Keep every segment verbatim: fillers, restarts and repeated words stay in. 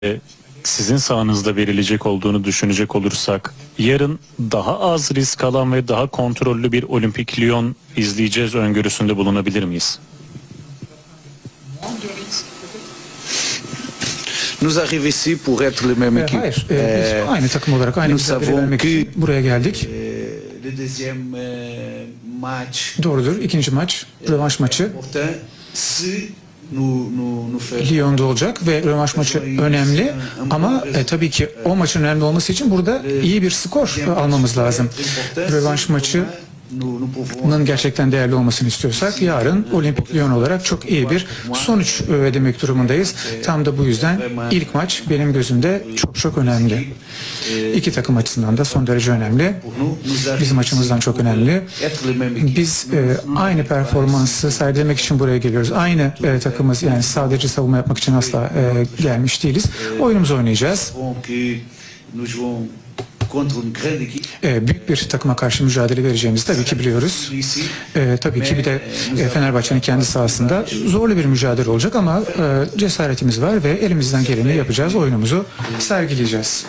e, sizin sahanızda verilecek olduğunu düşünecek olursak yarın daha az risk alan ve daha kontrollü bir Olimpik Lyon izleyeceğiz öngörüsünde bulunabilir miyiz? Nous arrivons ici pour être le même équipe. Hayır, e, biz aynı takım olarak aynı mücadele vermek için buraya geldik. Le deuxième match. Doğrudur. İkinci maç, rövanş maçı Lyon'da olacak ve rövanş maçı önemli. Ama e, tabii ki o maçın önemli olması için burada iyi bir skor almamız lazım. Rövanş maçı bunun gerçekten değerli olmasını istiyorsak yarın Olimpik Lyon olarak çok iyi bir sonuç ödemek durumundayız. Tam da bu yüzden ilk maç benim gözümde çok çok önemli. İki takım açısından da son derece önemli. Bizim açımızdan çok önemli. Biz e, aynı performansı sergilemek için buraya geliyoruz. Aynı e, takımız, yani sadece savunma yapmak için asla e, gelmiş değiliz. Oyunumuzu oynayacağız. E, büyük bir takıma karşı mücadele vereceğimizi tabii ki biliyoruz. E, tabii ki bir de e, Fenerbahçe'nin kendi sahasında zorlu bir mücadele olacak ama e, cesaretimiz var ve elimizden geleni yapacağız. Oyunumuzu sergileyeceğiz.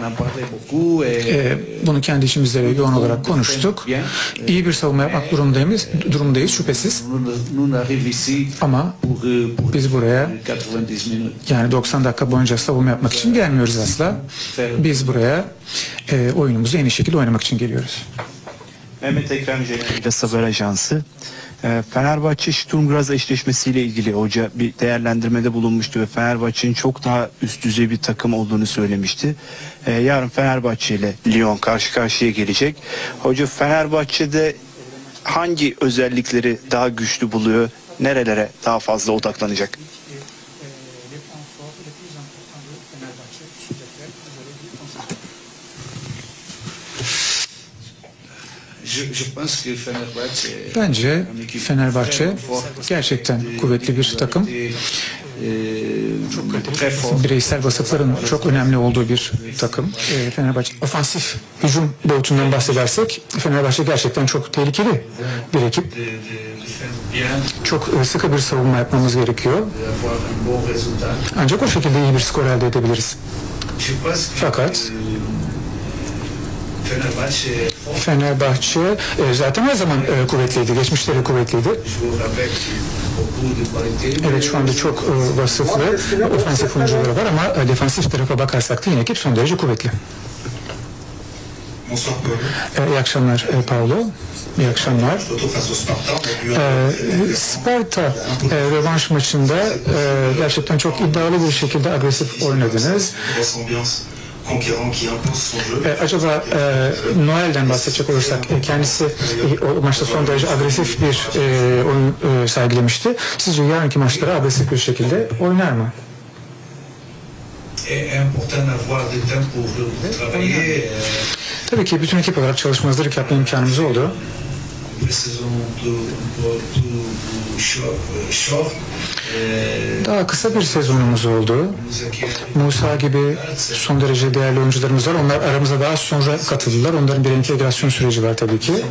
E, bunu kendi içimizde yoğun olarak konuştuk. İyi bir savunma yapmak durumundayız, durumundayız şüphesiz. Ama biz buraya yani doksan dakika boyunca savunma yapmak için gelmiyoruz asla. Biz buraya e, oyunumuzu en iyi şekilde oynamak için geliyoruz. Mehmet Ekrem Ceylan Haber Ajansı. Fenerbahçe Sturm Graz eşleşmesiyle ilgili hoca bir değerlendirmede bulunmuştu ve Fenerbahçe'nin çok daha üst düzey bir takım olduğunu söylemişti. Ee, yarın Fenerbahçe ile Lyon karşı karşıya gelecek. Hoca Fenerbahçe'de hangi özellikleri daha güçlü buluyor? Nerelere daha fazla odaklanacak? Bence Fenerbahçe gerçekten kuvvetli bir takım. Bireysel vasıfların çok önemli olduğu bir takım. Fenerbahçe ofansif hücum boyutundan bahsedersek Fenerbahçe gerçekten çok tehlikeli bir ekip. Çok sıkı bir savunma yapmamız gerekiyor. Ancak o şekilde iyi bir skor elde edebiliriz. Fakat Fenerbahçe e, zaten her zaman e, kuvvetliydi, geçmişte de kuvvetliydi. Evet, şu anda çok e, vasıflı ofansif oyuncuları var ama e, defansif tarafa bakarsak da yine ekip son derece kuvvetli. E, iyi akşamlar e, Paulo. İyi akşamlar. E, Sparta e, rövanş maçında e, gerçekten çok iddialı bir şekilde agresif oynadınız. Ee, acaba e, Noel'den bahsedecek olursak e, kendisi e, o maçta son derece agresif bir e, oyun e, sergilemişti. Sizce yarınki maçlara agresif bir şekilde oynar mı? Tabii ki bütün ekip olarak çalışma hazırlık yapma imkanımız oldu. Daha kısa bir sezonumuz oldu. Musa gibi son derece değerli oyuncularımız var. Onlar aramıza daha sonra katıldılar. Onların bir entegrasyon süreci var tabii ki.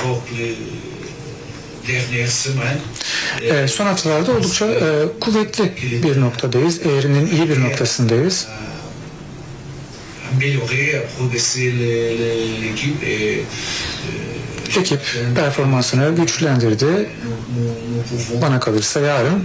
Ee, son haftalarda oldukça e, kuvvetli bir noktadayız. Eğrinin iyi bir noktasındayız. Ekip performansını güçlendirdi. Bana kalırsa yarın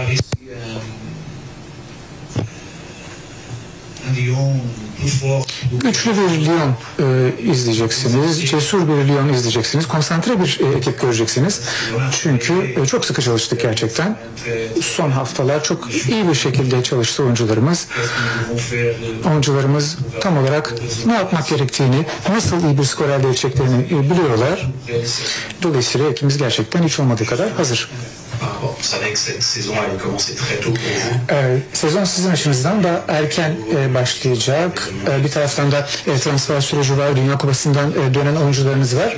güçlü bir Lyon e, izleyeceksiniz, cesur bir Lyon izleyeceksiniz, konsantre bir e, ekip göreceksiniz. Çünkü e, çok sıkı çalıştık gerçekten. Son haftalar çok iyi bir şekilde çalıştı oyuncularımız. Oyuncularımız tam olarak ne yapmak gerektiğini, nasıl iyi bir skor elde edeceklerini e, biliyorlar. Dolayısıyla ekibimiz gerçekten hiç olmadığı kadar hazır. Ee, sezon sizin açınızdan da erken e, başlayacak. E, bir taraftan da e, transfer süreci var. Dünya Kupası'ndan e, dönen oyuncularınız var.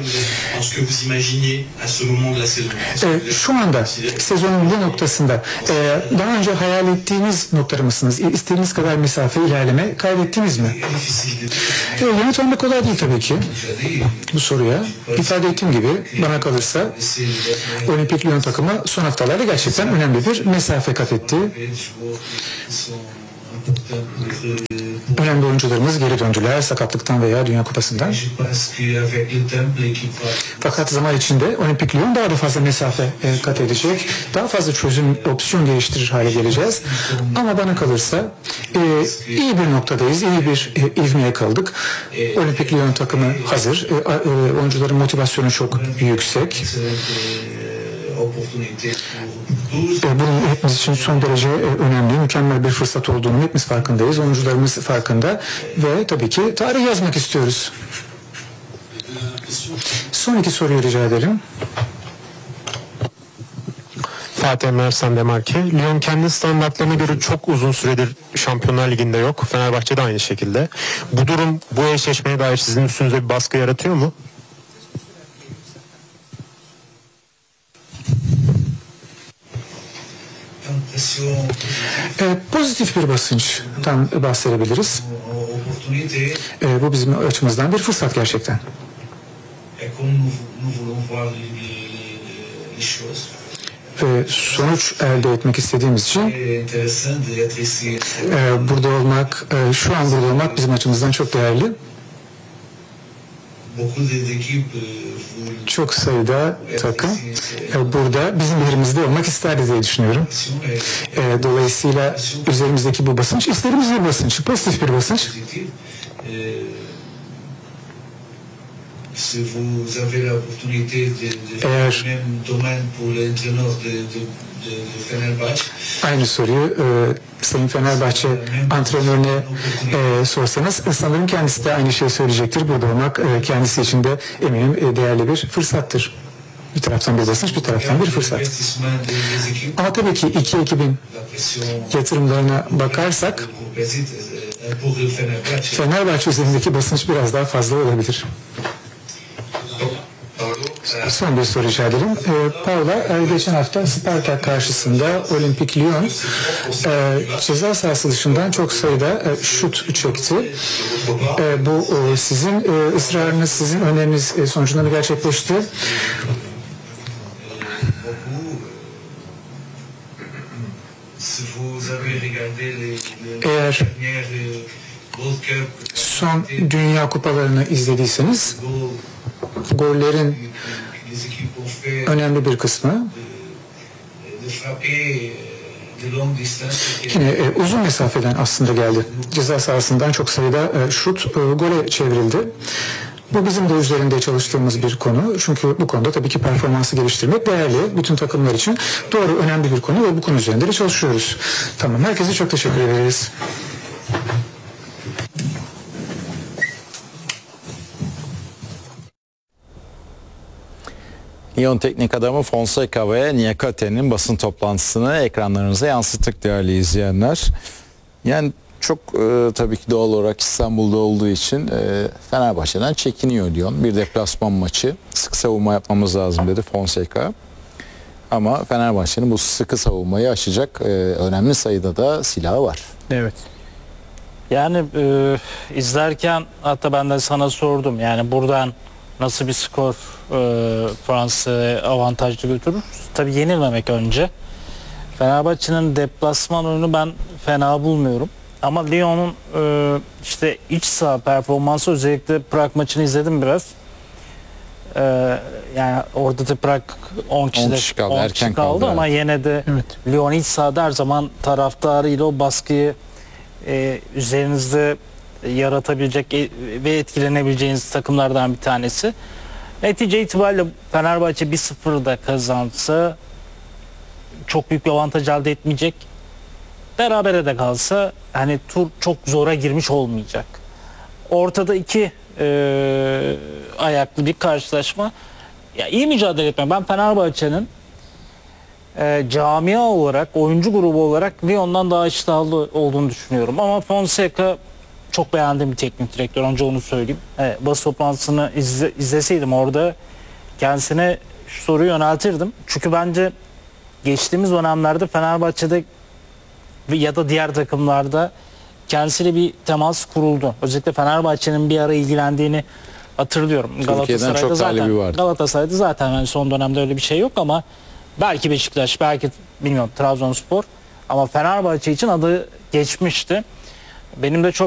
E, şu anda sezonun bu noktasında e, daha önce hayal ettiğiniz noktada mısınız? İstediğiniz kadar mesafe ilerleme kaydettiniz mi? E, yanıt vermek kolay değil tabii ki bu soruya. İfade ettiğim gibi bana kalırsa Olimpik Lyon takımı son haftalarda gerçekten önemli bir mesafe kat etti. Önemli oyuncularımız geri döndüler sakatlıktan veya Dünya Kupası'ndan. Fakat zaman içinde Olimpik Lyon daha da fazla mesafe e, kat edecek. Daha fazla çözüm, opsiyon geliştirir hale geleceğiz. Ama bana kalırsa e, iyi bir noktadayız. İyi bir e, ivmeye kaldık. Olimpik Lyon takımı hazır. E, e, oyuncuların motivasyonu çok yüksek. Bunun hepimiz için son derece önemli, mükemmel bir fırsat olduğunu hepimiz farkındayız. Oyuncularımız farkında ve tabii ki tarih yazmak istiyoruz. Son iki soruyu rica ederim. Fatih Mersan Demarki. Lyon kendi standartlarına göre çok uzun süredir Şampiyonlar Ligi'nde yok. Fenerbahçe de aynı şekilde. Bu durum bu eşleşmeye dair sizin üstünüze bir baskı yaratıyor mu? E, pozitif bir basınçtan bahsedebiliriz. E, bu bizim açımızdan bir fırsat gerçekten. Ve sonuç elde etmek istediğimiz için e, burada olmak, e, şu an burada olmak bizim açımızdan çok değerli. Çok sayıda takım e, burada bizim yerimizde olmak isterdi diye düşünüyorum. E, dolayısıyla üzerimizdeki bu basınç, istediğimiz bir basınç, pozitif bir basınç. Eğer aynı soruyu e, Sayın Fenerbahçe antrenörüne e, sorsanız sanırım kendisi de aynı şeyi söyleyecektir. Burada olmak e, kendisi için de eminim e, değerli bir fırsattır. Bir taraftan bir basınç, bir taraftan bir fırsat. Ama tabii ki iki ekibin yatırımlarına bakarsak Fenerbahçe üzerindeki basınç biraz daha fazla olabilir. Son bir soru rica ederim. Ee, Paula, e, geçen hafta Spartak karşısında Olimpik Lyon e, ceza sahası dışından çok sayıda e, şut çekti. E, bu e, sizin e, ısrarınız, sizin öneriniz e, sonucunda mı gerçekleşti? Eğer son Dünya Kupalarını izlediyseniz gollerin önemli bir kısmı yine e, uzun mesafeden aslında geldi. Ceza sahasından çok sayıda e, şut e, gole çevrildi. Bu bizim de üzerinde çalıştığımız bir konu. Çünkü bu konuda tabii ki performansı geliştirmek değerli. Bütün takımlar için doğru, önemli bir konu ve bu konu üzerinde de çalışıyoruz. Tamam, herkese çok teşekkür ederiz. Lyon teknik adamı Fonseca ve Niakate'nin basın toplantısını ekranlarınıza yansıttık değerli izleyenler. Yani çok e, tabii ki doğal olarak İstanbul'da olduğu için e, Fenerbahçe'den çekiniyor Lyon. Bir deplasman maçı. Sık savunma yapmamız lazım dedi Fonseca. Ama Fenerbahçe'nin bu sıkı savunmayı aşacak e, önemli sayıda da silahı var. Evet. Yani e, izlerken hatta ben de sana sordum. Yani buradan nasıl bir skor e, Fransa'ya avantajlı götürür? Tabii yenilmemek önce. Fenerbahçe'nin deplasman oyunu ben fena bulmuyorum. Ama Lyon'un e, işte iç saha performansı, özellikle Prag maçını izledim biraz. E, yani orada da Prag on kişi, on kişi kaldı, on erken kişi kaldı, kaldı, ama evet. yine de Evet. Lyon iç sahada her zaman taraftarıyla o baskıyı e, üzerinizde yaratabilecek ve etkilenebileceğiniz takımlardan bir tanesi. Netice itibariyle Fenerbahçe bir sıfırda kazansa çok büyük bir avantaj elde etmeyecek. Berabere de kalsa hani tur çok zora girmiş olmayacak. Ortada iki e, ayaklı bir karşılaşma. Ya iyi mücadele etmek. Ben Fenerbahçe'nin e, camia olarak, oyuncu grubu olarak Lyon'dan daha iştahlı olduğunu düşünüyorum. Ama Fonseca çok beğendiğim bir teknik direktör. Önce onu söyleyeyim. E, basın toplantısını izle, izleseydim orada kendisine şu soruyu yöneltirdim. Çünkü bence geçtiğimiz dönemlerde Fenerbahçe'de ya da diğer takımlarda kendisiyle bir temas kuruldu. Özellikle Fenerbahçe'nin bir ara ilgilendiğini hatırlıyorum. Türkiye'den çok talibi vardı. Galatasaray'da zaten yani son dönemde öyle bir şey yok ama belki Beşiktaş, belki bilmiyorum Trabzonspor Ama Fenerbahçe için adı geçmişti. Benim de çok